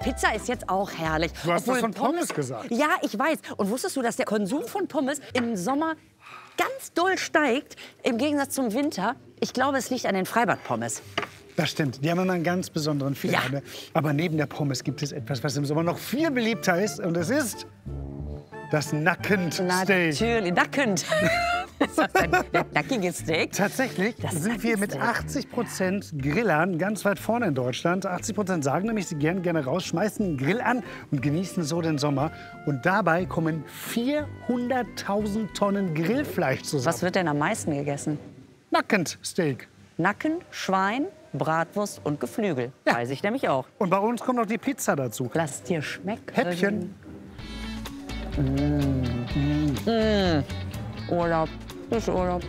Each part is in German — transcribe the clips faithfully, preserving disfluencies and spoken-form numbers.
Pizza ist jetzt auch herrlich. Du hast Obwohl das von Pommes gesagt. Ja, ich weiß. Und wusstest du, dass der Konsum von Pommes im Sommer ganz doll steigt, im Gegensatz zum Winter? Ich glaube, es liegt an den Freibad-Pommes. Das stimmt. Die haben immer einen ganz besonderen Flair. Ja. Ne? Aber neben der Pommes gibt es etwas, was im Sommer noch viel beliebter ist. Und es ist das Nackensteak. Natürlich, nackend. Ist das ein nackiges Steak? Tatsächlich Das sind wir mit Nackensteak. achtzig Prozent Grillern ganz weit vorne in Deutschland. achtzig Prozent sagen nämlich, sie gehen gerne raus, schmeißen den Grill an und genießen so den Sommer. Und dabei kommen vierhunderttausend Tonnen Grillfleisch zusammen. Was wird denn am meisten gegessen? Nackensteak. Nacken, Schwein, Bratwurst und Geflügel. Ja. Weiß ich nämlich auch. Und bei uns kommt noch die Pizza dazu. Lass dir schmecken. Häppchen. Urlaub. Ist Urlaub.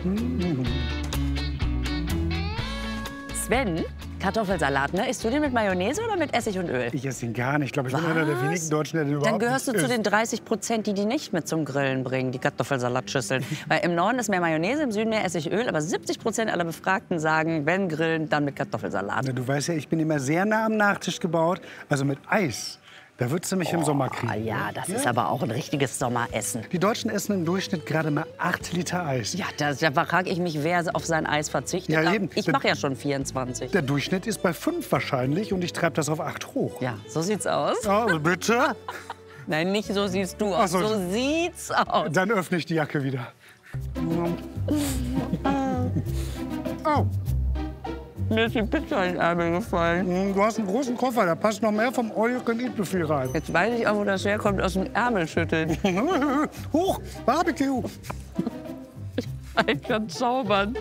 Sven, Kartoffelsalat, ne? Isst du den mit Mayonnaise oder mit Essig und Öl? Ich esse ihn gar nicht. Ich glaube, ich bin einer der Was? wenigen Deutschen, der den überhaupt Dann gehörst du nicht zu isst. den dreißig Prozent, die die nicht mit zum Grillen bringen, die Kartoffelsalatschüsseln. Weil im Norden ist mehr Mayonnaise, im Süden mehr Essigöl. Aber siebzig Prozent aller Befragten sagen, wenn grillen, dann mit Kartoffelsalat. Du weißt ja, ich bin immer sehr nah am Nachtisch gebaut. Also mit Eis. Da würdest du mich im Sommer Ah kriegen. ja, das ist aber auch ein richtiges Sommeressen. Die Deutschen essen im Durchschnitt gerade mal acht Liter Eis. Ja, da, da frage ich mich, wer auf sein Eis verzichtet. Ja, Aber eben. Ich mache ja schon vierundzwanzig. Der Durchschnitt ist bei fünf wahrscheinlich und ich treibe das auf acht hoch. Ja, so sieht's aus. Also bitte? Nein, nicht so siehst du aus. Ach so. So sieht's aus. Dann öffne ich die Jacke wieder. Oh, Mir ist die Pizza in den Ärmel gefallen. du hast einen großen Koffer, da passt noch mehr vom All-You-Can-Eat-Buffet rein. Jetzt weiß ich auch, wo das herkommt, aus dem Ärmel schütteln. Hoch, Barbecue. Ich kann zaubern.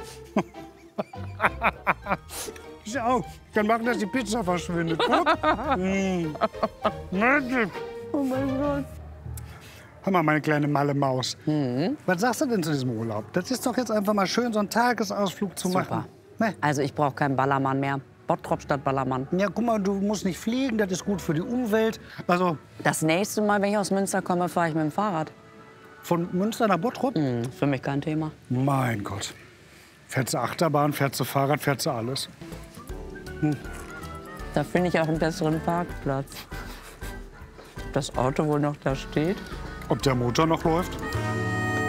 Ich auch. Ich kann machen, dass die Pizza verschwindet. Guck. Mm. Magic. Oh mein Gott. Hör mal, meine kleine malle Maus. Mhm. Was sagst du denn zu diesem Urlaub? Das ist doch jetzt einfach mal schön, so einen Tagesausflug zu Super. machen. Ne? Also ich brauche keinen Ballermann mehr. Bottrop statt Ballermann. Ja, guck mal, du musst nicht fliegen, das ist gut für die Umwelt. Also Das nächste Mal, wenn ich aus Münster komme, fahre ich mit dem Fahrrad. von Münster nach Bottrop? Hm, für mich kein Thema. Mein Gott. Fährst du Achterbahn, fährst du Fahrrad, fährst du alles. Da finde ich auch einen besseren Parkplatz. Ob das Auto wohl noch da steht? Ob der Motor noch läuft?